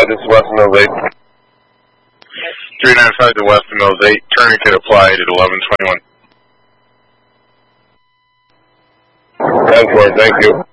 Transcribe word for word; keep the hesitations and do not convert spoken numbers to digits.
five, this is Weston Mills eight. three nine five to Weston Mills eight, tourniquet applied at eleven twenty-one. ten four, thank you.